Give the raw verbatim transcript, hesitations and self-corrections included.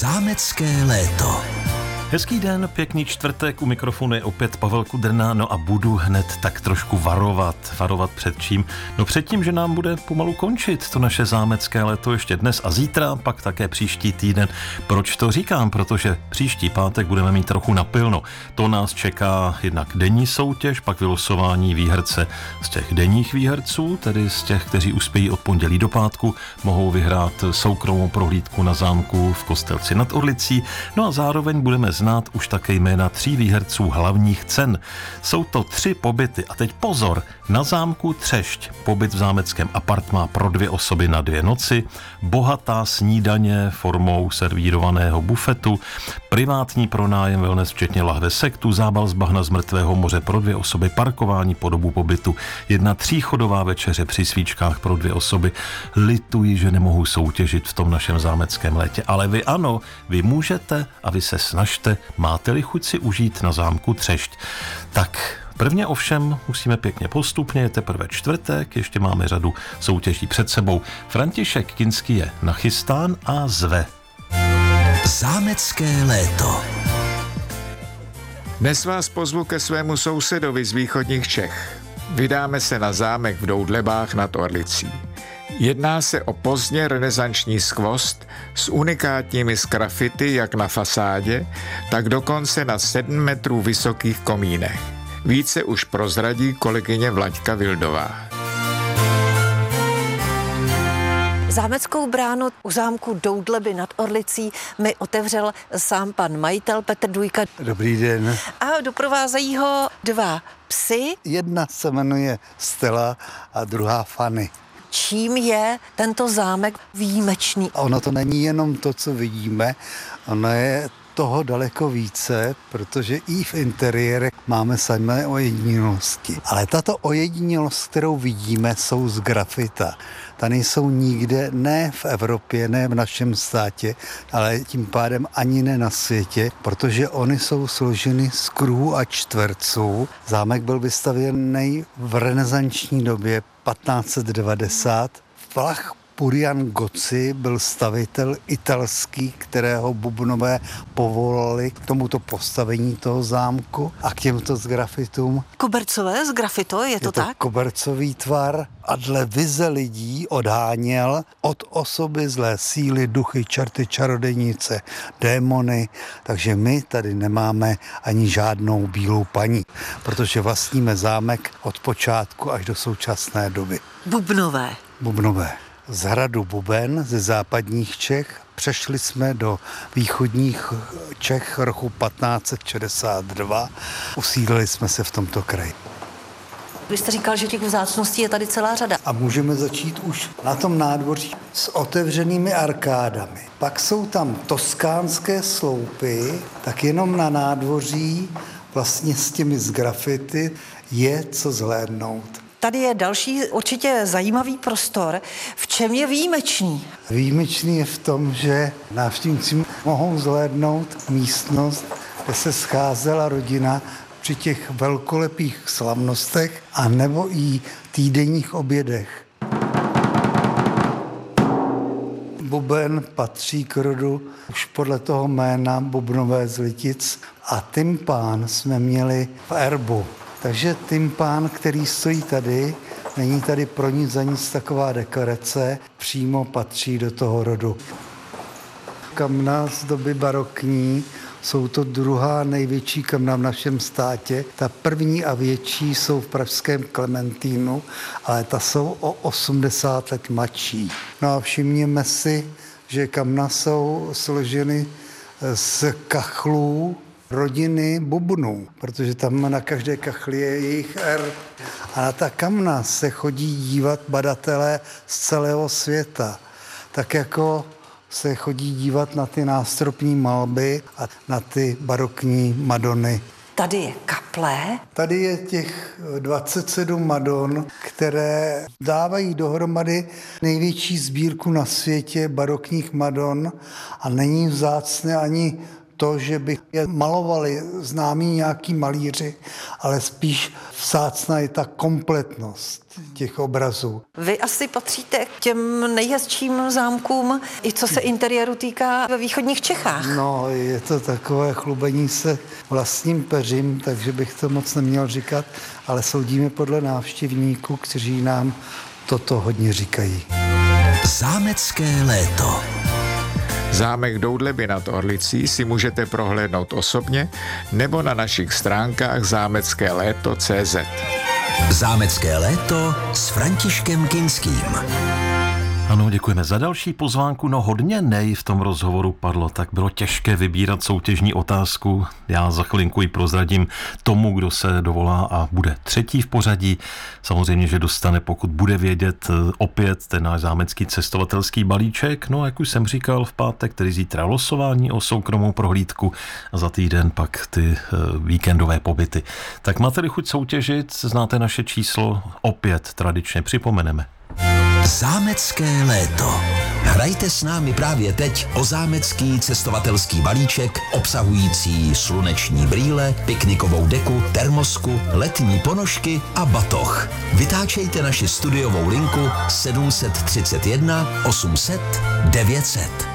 Zámecké léto. Hezký den, pěkný čtvrtek, u mikrofonu je opět Pavel Kudrna, no a budu hned tak trošku varovat. Varovat před čím? No před tím, že nám bude pomalu končit to naše zámecké léto ještě dnes a zítra, pak také příští týden. Proč to říkám? Protože příští pátek budeme mít trochu napilno. To nás čeká jednak denní soutěž, pak vylosování výherce z těch denních výherců, tedy z těch, kteří uspějí od pondělí do pátku, mohou vyhrát soukromou prohlídku na zámku v Kostelci nad Orlicí, no a zároveň budeme znát už také jména tří výherců hlavních cen. Jsou to tři pobyty a teď pozor, na zámku Třešť, pobyt v zámeckém apartmá pro dvě osoby na dvě noci, bohatá snídaně formou servírovaného bufetu, privátní pronájem wellness včetně lahve sektu, zábal z bahna z mrtvého moře pro dvě osoby, parkování po dobu pobytu, jedna tříchodová večeře při svíčkách pro dvě osoby. Lituji, že nemohu soutěžit v tom našem zámeckém létě, ale vy ano, vy můžete a vy se snažte, máte-li chuť si užít na zámku Třešť. Tak prvně ovšem musíme pěkně postupně, je teprve čtvrtek, ještě máme řadu soutěží před sebou. František Kinský je nachystán a zve. Zámecké léto. Dnes vás pozvu ke svému sousedovi z východních Čech. Vydáme se na zámek v Doudlebách nad Orlicí. Jedná se o pozdně renesanční skvost s unikátními sgrafity jak na fasádě, tak dokonce na sedm metrů vysokých komínech. Více už prozradí kolegyně Vlaďka Vildová. Zámeckou bránu u zámku Doudleby nad Orlicí mi otevřel sám pan majitel Petr Dujka. Dobrý den. A doprovázejí ho dva psy. Jedna se jmenuje Stella a druhá Fanny. Čím je tento zámek výjimečný? A ono to není jenom to, co vidíme, ono je toho daleko více, protože i v interiérech máme samé ojedinělosti. Ale tato ojedinělost, kterou vidíme, jsou z grafita. Ta nejsou nikde, ne v Evropě, ne v našem státě, ale tím pádem ani ne na světě, protože oni jsou složeny z kruhů a čtverců. Zámek byl vystavěný v renesanční době patnáct set devadesát. Vlach Purian Gozzi byl stavitel italský, kterého Bubnové povolali k tomuto postavení toho zámku a k těmto grafitům. Kobercové z grafito, je to, je to tak? Kobercový tvar a dle vize lidí odháněl od osoby zlé síly, duchy, čerty, čarodějnice, démony, takže my tady nemáme ani žádnou bílou paní, protože vlastníme zámek od počátku až do současné doby. Bubnové. Bubnové. Z hradu Buben ze západních Čech přešli jsme do východních Čech roku patnáct set šedesát dva. Usídlili jsme se v tomto kraji. Vy jste říkal, že těch vzácností je tady celá řada. A můžeme začít už na tom nádvoří s otevřenými arkádami. Pak jsou tam toskánské sloupy, tak jenom na nádvoří vlastně s těmi z grafity je co zhlédnout. Tady je další určitě zajímavý prostor. V čem je výjimečný? Výjimečný je v tom, že návštěvníci mohou zhlédnout místnost, kde se scházela rodina při těch velkolepých slavnostech a nebo i týdenních obědech. Buben patří k rodu už podle toho jména Bubnové z Litic a tympán jsme měli v erbu. Takže tympán, který stojí tady, není tady pro nic za nic taková dekorace, přímo patří do toho rodu. Kamna z doby barokní, jsou to druhá největší kamna v našem státě. Ta první a větší jsou v pražském Klementínu, ale ta jsou o osmdesát let mladší. No a všimněme si, že kamna jsou složeny z kachlů rodiny Bubnů, protože tam na každé kachli je jejich R. A na ta kamna se chodí dívat badatelé z celého světa. Tak jako se chodí dívat na ty nástropní malby a na ty barokní madony. Tady je kaple. Tady je těch dvacet sedm madon, které dávají dohromady největší sbírku na světě barokních madon a není vzácné ani to, že by je malovali známí nějaký malíři, ale spíš vzácná je ta kompletnost těch obrazů. Vy asi patříte k těm nejhezčím zámkům, i co se interiéru týká ve východních Čechách. No, je to takové chlubení se vlastním peřím, takže bych to moc neměl říkat, ale soudíme podle návštěvníků, kteří nám toto hodně říkají. Zámecké léto. Zámek Doudleby nad Orlicí si můžete prohlédnout osobně nebo na našich stránkách zámecké léto tečka cé zet. Zámecké léto s Františkem Kinským. Ano, děkujeme za další pozvánku. No hodně nej v tom rozhovoru padlo, tak bylo těžké vybírat soutěžní otázku. Já za chvilinku ji prozradím tomu, kdo se dovolá a bude třetí v pořadí. Samozřejmě, že dostane, pokud bude vědět, opět ten náš zámecký cestovatelský balíček. No a jak už jsem říkal, v pátek, tedy zítra losování o soukromou prohlídku a za týden pak ty víkendové pobyty. Tak máte-li chuť soutěžit, znáte naše číslo, opět tradičně připomeneme. Zámecké léto. Hrajte s námi právě teď o zámecký cestovatelský balíček obsahující sluneční brýle, piknikovou deku, termosku, letní ponožky a batoh. Vytáčejte naši studiovou linku sedm set třicet jedna osm set devět set.